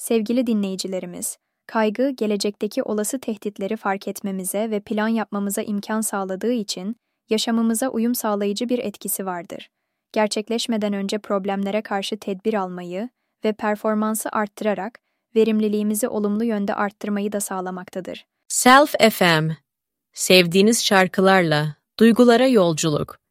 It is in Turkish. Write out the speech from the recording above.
Sevgili dinleyicilerimiz, kaygı gelecekteki olası tehditleri fark etmemize ve plan yapmamıza imkan sağladığı için yaşamımıza uyum sağlayıcı bir etkisi vardır. Gerçekleşmeden önce problemlere karşı tedbir almayı ve performansı arttırarak verimliliğimizi olumlu yönde arttırmayı da sağlamaktadır. Self FM, sevdiğiniz şarkılarla duygulara yolculuk.